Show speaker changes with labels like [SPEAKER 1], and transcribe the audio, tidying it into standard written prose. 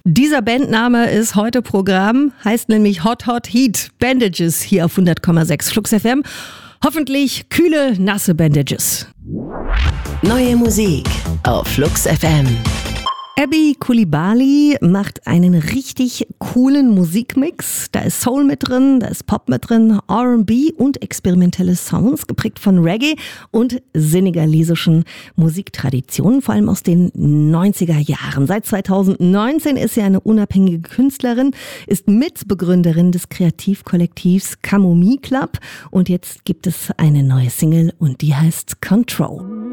[SPEAKER 1] Dieser Bandname ist heute Programm, heißt nämlich Hot Hot Heat Bandages hier auf 100,6 Flux FM. Hoffentlich kühle, nasse Bandages.
[SPEAKER 2] Neue Musik auf Flux FM.
[SPEAKER 1] Abby Coulibaly macht einen richtig coolen Musikmix. Da ist Soul mit drin, da ist Pop mit drin, R&B und experimentelle Sounds, geprägt von Reggae und senegalesischen Musiktraditionen, vor allem aus den 90er Jahren. Seit 2019 ist sie eine unabhängige Künstlerin, ist Mitbegründerin des Kreativkollektivs Camomille Club und jetzt gibt es eine neue Single und die heißt Control.